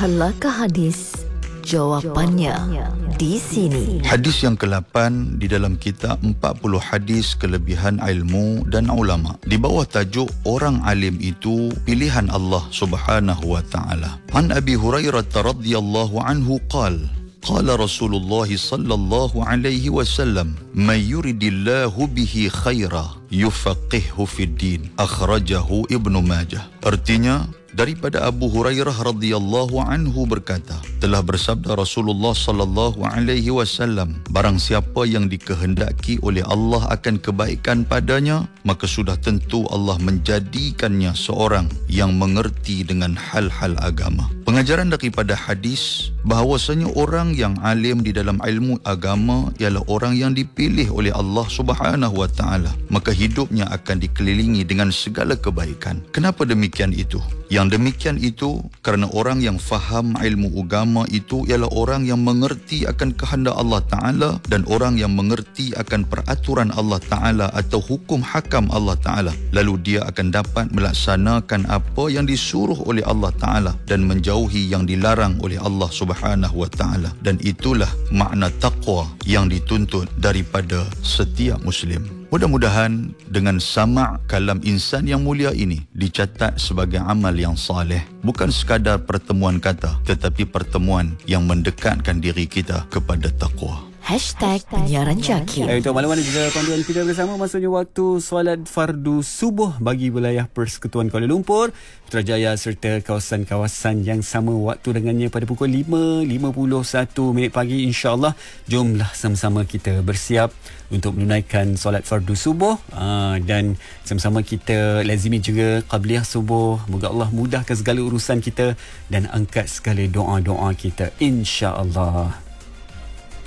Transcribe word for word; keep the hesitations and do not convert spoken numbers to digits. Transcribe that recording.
Halakah hadis? Jawapannya di sini. Hadis yang ke-lapan di dalam kitab empat puluh hadis kelebihan ilmu dan ulama. Di bawah tajuk orang alim itu pilihan Allah Subhanahu wa taala. An Abi Hurairah radhiyallahu anhu qala Qala Rasulullah sallallahu alaihi wasallam, "Man yuridillahu bihi khaira yufaqqihhu fid din." Akhrajahu Ibnu Majah. Artinya, daripada Abu Hurairah radhiyallahu anhu berkata, telah bersabda Rasulullah sallallahu alaihi wasallam, barang siapa yang dikehendaki oleh Allah akan kebaikan padanya, maka sudah tentu Allah menjadikannya seorang yang mengerti dengan hal-hal agama. Pengajaran daripada hadis bahawasanya orang yang alim di dalam ilmu agama ialah orang yang dipilih oleh Allah Subhanahu wa taala, maka hidupnya akan dikelilingi dengan segala kebaikan. Kenapa demikian itu? Yang demikian itu kerana orang yang faham ilmu agama itu ialah orang yang mengerti akan kehendak Allah Ta'ala dan orang yang mengerti akan peraturan Allah Ta'ala atau hukum hakam Allah Ta'ala. Lalu dia akan dapat melaksanakan apa yang disuruh oleh Allah Ta'ala dan menjauhi yang dilarang oleh Allah Subhanahu wa Ta'ala. Dan itulah makna taqwa yang dituntut daripada setiap Muslim. Mudah-mudahan dengan sama' kalam insan yang mulia ini dicatat sebagai amal yang saleh, bukan sekadar pertemuan kata, tetapi pertemuan yang mendekatkan diri kita kepada taqwa. Hashtag Penyiaran Jaki. Eh, untuk makluman dan juga panduan kita bersama, maksudnya waktu solat fardu subuh bagi wilayah Persekutuan Kuala Lumpur, Putrajaya serta kawasan-kawasan yang sama waktu dengannya pada pukul lima lima puluh satu minit pagi. InsyaAllah, jomlah sama-sama kita bersiap untuk menunaikan solat fardu subuh, aa, dan sama-sama kita lazimi juga qabliyah subuh. Moga Allah mudahkan segala urusan kita dan angkat segala doa-doa kita, insya-Allah.